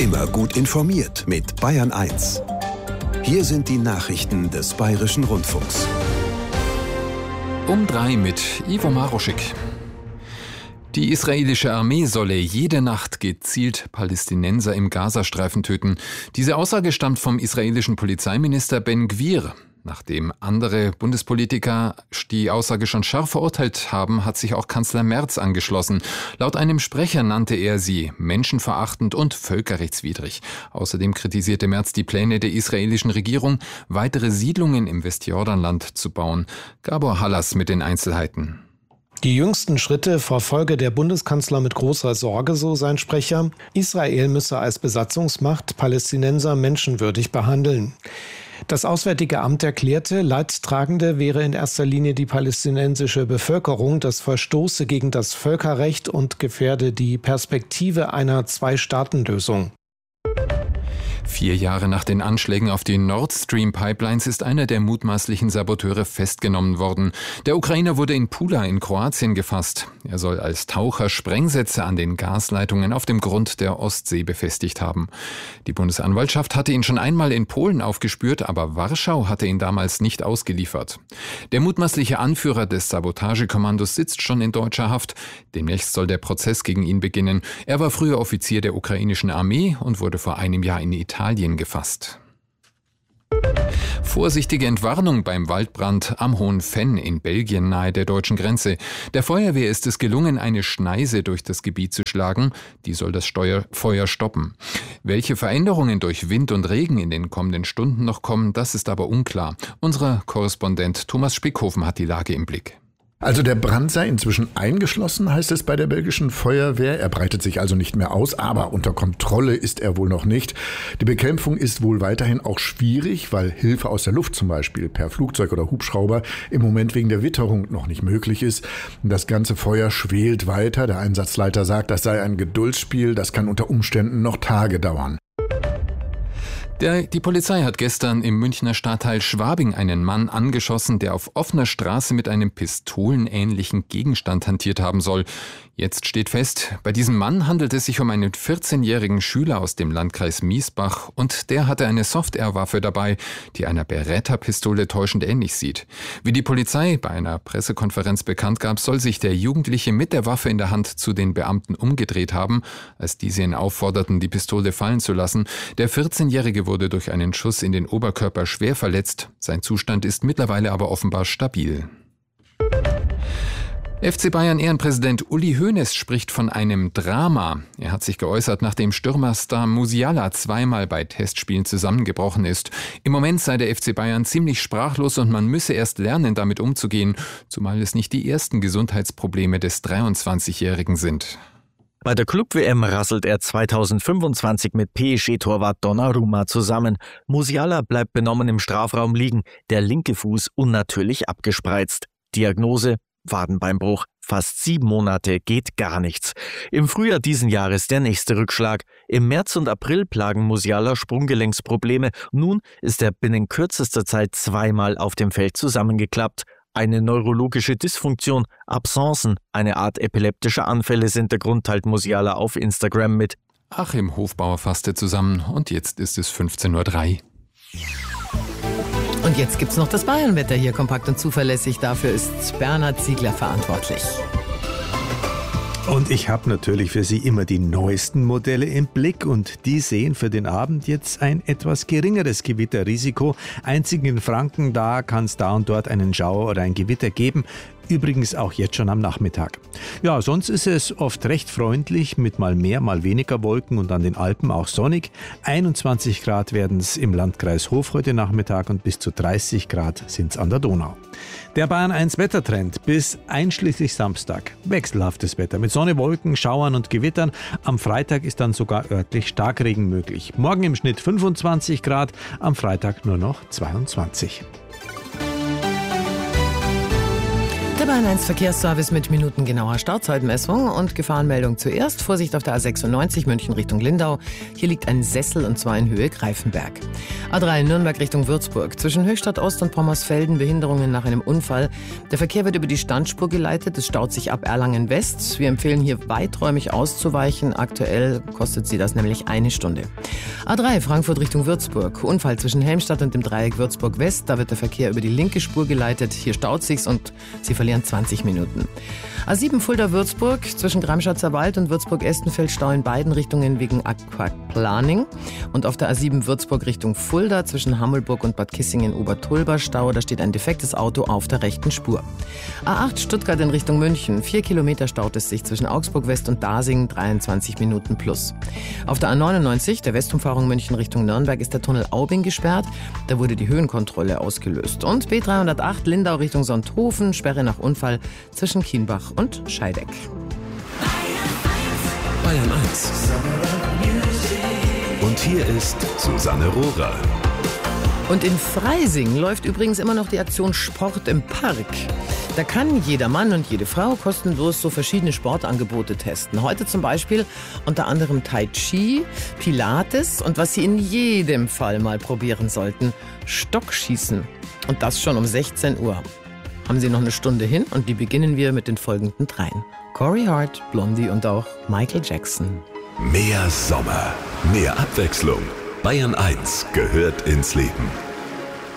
Immer gut informiert mit Bayern 1. Hier sind die Nachrichten des Bayerischen Rundfunks. Um 3 mit Ivo Maroschek. Die israelische Armee solle jede Nacht gezielt Palästinenser im Gazastreifen töten. Diese Aussage stammt vom israelischen Polizeiminister Ben Gvir. Nachdem andere Bundespolitiker die Aussage schon scharf verurteilt haben, hat sich auch Kanzler Merz angeschlossen. Laut einem Sprecher nannte er sie menschenverachtend und völkerrechtswidrig. Außerdem kritisierte Merz die Pläne der israelischen Regierung, weitere Siedlungen im Westjordanland zu bauen. Gabor Hallas mit den Einzelheiten. Die jüngsten Schritte verfolge der Bundeskanzler mit großer Sorge, so sein Sprecher. Israel müsse als Besatzungsmacht Palästinenser menschenwürdig behandeln. Das Auswärtige Amt erklärte, Leidtragende wäre in erster Linie die palästinensische Bevölkerung. Das verstoße gegen das Völkerrecht und gefährde die Perspektive einer Zwei-Staaten-Lösung. 4 Jahre nach den Anschlägen auf die Nord Stream Pipelines ist einer der mutmaßlichen Saboteure festgenommen worden. Der Ukrainer wurde in Pula in Kroatien gefasst. Er soll als Taucher Sprengsätze an den Gasleitungen auf dem Grund der Ostsee befestigt haben. Die Bundesanwaltschaft hatte ihn schon einmal in Polen aufgespürt, aber Warschau hatte ihn damals nicht ausgeliefert. Der mutmaßliche Anführer des Sabotagekommandos sitzt schon in deutscher Haft. Demnächst soll der Prozess gegen ihn beginnen. Er war früher Offizier der ukrainischen Armee und wurde vor einem Jahr in Italien gefasst. Vorsichtige Entwarnung beim Waldbrand am Hohen Venn in Belgien nahe der deutschen Grenze. Der Feuerwehr ist es gelungen, eine Schneise durch das Gebiet zu schlagen. Die soll das Feuer stoppen. Welche Veränderungen durch Wind und Regen in den kommenden Stunden noch kommen, das ist aber unklar. Unser Korrespondent Thomas Spickhofen hat die Lage im Blick. Also der Brand sei inzwischen eingeschlossen, heißt es bei der belgischen Feuerwehr. Er breitet sich also nicht mehr aus, aber unter Kontrolle ist er wohl noch nicht. Die Bekämpfung ist wohl weiterhin auch schwierig, weil Hilfe aus der Luft zum Beispiel per Flugzeug oder Hubschrauber im Moment wegen der Witterung noch nicht möglich ist. Das ganze Feuer schwelt weiter. Der Einsatzleiter sagt, das sei ein Geduldsspiel, das kann unter Umständen noch Tage dauern. Die Polizei hat gestern im Münchner Stadtteil Schwabing einen Mann angeschossen, der auf offener Straße mit einem pistolenähnlichen Gegenstand hantiert haben soll. Jetzt steht fest, bei diesem Mann handelt es sich um einen 14-jährigen Schüler aus dem Landkreis Miesbach und der hatte eine Soft-Air-Waffe dabei, die einer Beretta-Pistole täuschend ähnlich sieht. Wie die Polizei bei einer Pressekonferenz bekannt gab, soll sich der Jugendliche mit der Waffe in der Hand zu den Beamten umgedreht haben, als diese ihn aufforderten, die Pistole fallen zu lassen. Der 14-Jährige wurde durch einen Schuss in den Oberkörper schwer verletzt. Sein Zustand ist mittlerweile aber offenbar stabil. FC Bayern-Ehrenpräsident Uli Hoeneß spricht von einem Drama. Er hat sich geäußert, nachdem Stürmerstar Musiala zweimal bei Testspielen zusammengebrochen ist. Im Moment sei der FC Bayern ziemlich sprachlos und man müsse erst lernen, damit umzugehen, zumal es nicht die ersten Gesundheitsprobleme des 23-Jährigen sind. Bei der Club-WM rasselt er 2025 mit PSG-Torwart Donnarumma zusammen. Musiala bleibt benommen im Strafraum liegen, der linke Fuß unnatürlich abgespreizt. Diagnose: Wadenbeinbruch. Fast 7 Monate geht gar nichts. Im Frühjahr diesen Jahres der nächste Rückschlag. Im März und April plagen Musiala Sprunggelenksprobleme. Nun ist er binnen kürzester Zeit zweimal auf dem Feld zusammengeklappt. Eine neurologische Dysfunktion, Absencen, eine Art epileptischer Anfälle sind der Grund, teilt Musiala auf Instagram mit. Achim Hofbauer fasste zusammen und jetzt ist es 15:03 Uhr. Und jetzt gibt's noch das Bayernwetter hier kompakt und zuverlässig. Dafür ist Bernhard Ziegler verantwortlich. Und ich habe natürlich für Sie immer die neuesten Modelle im Blick und die sehen für den Abend jetzt ein etwas geringeres Gewitterrisiko. Einzig in Franken, da kann es da und dort einen Schauer oder ein Gewitter geben. Übrigens auch jetzt schon am Nachmittag. Ja, sonst ist es oft recht freundlich mit mal mehr, mal weniger Wolken und an den Alpen auch sonnig. 21 Grad werden es im Landkreis Hof heute Nachmittag und bis zu 30 Grad sind es an der Donau. Der Bayern 1 Wettertrend bis einschließlich Samstag. Wechselhaftes Wetter mit Sonne, Wolken, Schauern und Gewittern. Am Freitag ist dann sogar örtlich Starkregen möglich. Morgen im Schnitt 25 Grad, am Freitag nur noch 22. Der Bayern 1 Verkehrsservice mit minutengenauer Startzeitmessung und Gefahrenmeldung zuerst. Vorsicht auf der A96 München Richtung Lindau. Hier liegt ein Sessel und zwar in Höhe Greifenberg. A3 Nürnberg Richtung Würzburg. Zwischen Höchstadt Ost und Pommersfelden Behinderungen nach einem Unfall. Der Verkehr wird über die Standspur geleitet. Es staut sich ab Erlangen West. Wir empfehlen hier weiträumig auszuweichen. Aktuell kostet sie das nämlich 1 Stunde. A3 Frankfurt Richtung Würzburg. Unfall zwischen Helmstadt und dem Dreieck Würzburg West. Da wird der Verkehr über die linke Spur geleitet. Hier staut sich's und Sie verlieren 20 Minuten. A7 Fulda-Würzburg, zwischen Gramschatzer Wald und Würzburg-Estenfeld Stau in beiden Richtungen wegen Aquaplaning. Und auf der A7 Würzburg Richtung Fulda, zwischen Hammelburg und Bad Kissingen-Obertulba Stau, da steht ein defektes Auto auf der rechten Spur. A8 Stuttgart in Richtung München, 4 Kilometer staut es sich zwischen Augsburg West und Dasing, 23 Minuten plus. Auf der A99, der Westumfahrung München Richtung Nürnberg, ist der Tunnel Aubing gesperrt. Da wurde die Höhenkontrolle ausgelöst. Und B308 Lindau Richtung Sonthofen, Sperre nach Unfall zwischen Kienbach und Scheideck. Bayern 1. Und hier ist Susanne Rohrer. Und in Freising läuft übrigens immer noch die Aktion Sport im Park. Da kann jeder Mann und jede Frau kostenlos so verschiedene Sportangebote testen. Heute zum Beispiel unter anderem Tai Chi, Pilates und was Sie in jedem Fall mal probieren sollten, Stockschießen. Und das schon um 16 Uhr. Haben Sie noch eine Stunde hin und die beginnen wir mit den folgenden 3. Corey Hart, Blondie und auch Michael Jackson. Mehr Sommer, mehr Abwechslung. Bayern 1 gehört ins Leben.